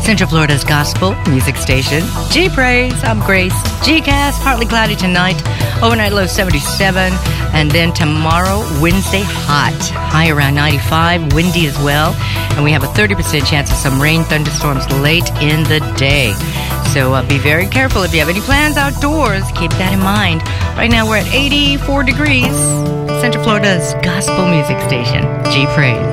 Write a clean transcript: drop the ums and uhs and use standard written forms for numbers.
Central Florida's gospel music station. G Praise, I'm Grace. G-Cast, partly cloudy tonight. Overnight low 77. And then tomorrow, Wednesday, hot. High around 95, windy as well. And we have a 30% chance of some rain, thunderstorms late in the day. So be very careful. If you have any plans outdoors, keep that in mind. Right now, we're at 84 degrees. Central Florida's gospel music station. G Praise.